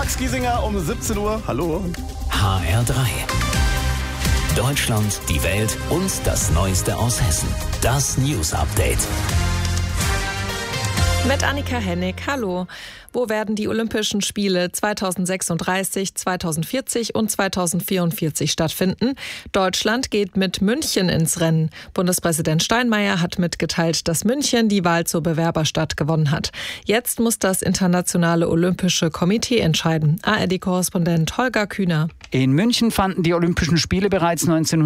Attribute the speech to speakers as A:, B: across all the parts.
A: Max Giesinger um 17 Uhr. Hallo.
B: HR3. Deutschland, die Welt und das Neueste aus Hessen. Das News Update.
C: Mit Annika Hennig, hallo. Wo werden die Olympischen Spiele 2036, 2040 und 2044 stattfinden? Deutschland geht mit München ins Rennen. Bundespräsident Steinmeier hat mitgeteilt, dass München die Wahl zur Bewerberstadt gewonnen hat. Jetzt muss das Internationale Olympische Komitee entscheiden. ARD-Korrespondent Holger Kühner.
D: In München fanden die Olympischen Spiele bereits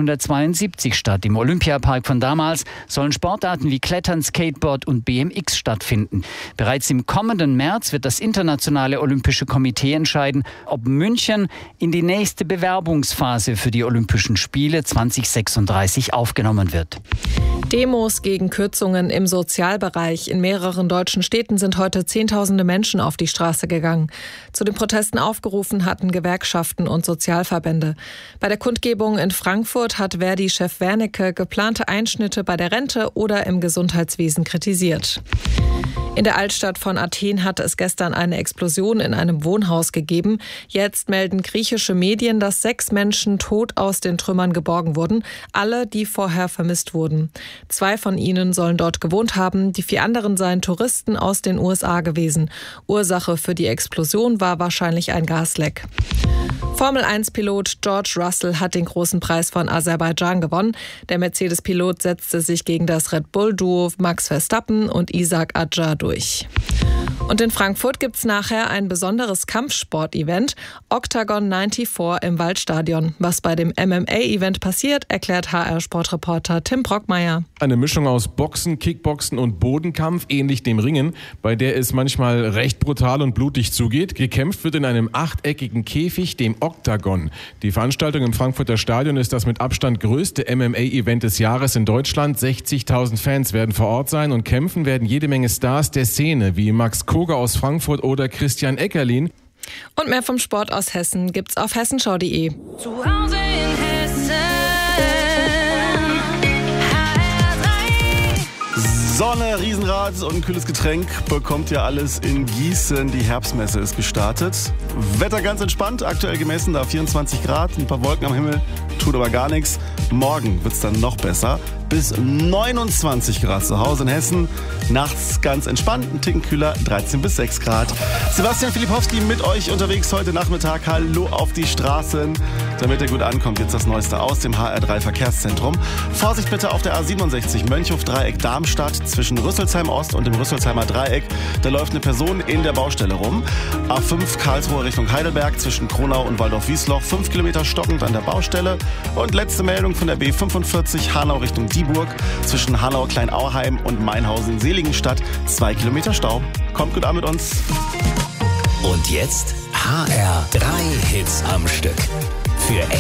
D: 1972 statt. Im Olympiapark von damals sollen Sportarten wie Klettern, Skateboard und BMX stattfinden. Bereits im kommenden März wird das Internationale Olympische Komitee entscheiden, ob München in die nächste Bewerbungsphase für die Olympischen Spiele 2036 aufgenommen wird.
C: Demos gegen Kürzungen im Sozialbereich. In mehreren deutschen Städten sind heute Zehntausende Menschen auf die Straße gegangen. Zu den Protesten aufgerufen hatten Gewerkschaften und Sozialverbände. Bei der Kundgebung in Frankfurt hat Verdi-Chef Wernicke geplante Einschnitte bei der Rente oder im Gesundheitswesen kritisiert. In der Altstadt von Athen hat es gestern eine Explosion in einem Wohnhaus gegeben. Jetzt melden griechische Medien, dass 6 Menschen tot aus den Trümmern geborgen wurden. Alle, die vorher vermisst wurden. 2 von ihnen sollen dort gewohnt haben. Die 4 anderen seien Touristen aus den USA gewesen. Ursache für die Explosion war wahrscheinlich ein Gasleck. Formel-1-Pilot George Russell hat den großen Preis von Aserbaidschan gewonnen. Der Mercedes-Pilot setzte sich gegen das Red Bull-Duo Max Verstappen und Isaac Adjar durch. Und in Frankfurt gibt es nachher ein besonderes Kampfsport-Event, Octagon 94 im Waldstadion. Was bei dem MMA-Event passiert, erklärt HR-Sportreporter Tim Brockmeier.
E: Eine Mischung aus Boxen, Kickboxen und Bodenkampf, ähnlich dem Ringen, bei der es manchmal recht brutal und blutig zugeht. Gekämpft wird in einem 8-eckigen Käfig, dem Octagon. Die Veranstaltung im Frankfurter Stadion ist das mit Abstand größte MMA-Event des Jahres in Deutschland. 60.000 Fans werden vor Ort sein und kämpfen werden jede Menge Stars der Szene, wie Max Koga aus Frankfurt oder Christian Eckerlin.
C: Und mehr vom Sport aus Hessen gibt's auf hessenschau.de.
F: Zu Hause in Hessen.
A: Sonne, Riesenrad und ein kühles Getränk bekommt ihr alles in Gießen. Die Herbstmesse ist gestartet. Wetter ganz entspannt, aktuell gemessen da 24 Grad, ein paar Wolken am Himmel, tut aber gar nichts. Morgen wird's dann noch besser. Bis 29 Grad zu Hause in Hessen. Nachts ganz entspannt, ein Ticken kühler, 13 bis 6 Grad. Sebastian Filipowski mit euch unterwegs heute Nachmittag. Hallo auf die Straßen. Damit ihr gut ankommt, jetzt das Neueste aus dem HR3 Verkehrszentrum. Vorsicht bitte auf der A67 Mönchhof-Dreieck Darmstadt zwischen Rüsselsheim Ost und dem Rüsselsheimer Dreieck. Da läuft eine Person in der Baustelle rum. A5 Karlsruhe Richtung Heidelberg zwischen Kronau und Waldorf-Wiesloch. 5 Kilometer stockend an der Baustelle. Und letzte Meldung von der B45 Hanau Richtung Dieburg zwischen Hanau Kleinauheim und Mainhausen-Seligenstadt. 2 Kilometer Stau. Kommt gut an mit uns.
B: Und jetzt HR3 Hits am Stück. Für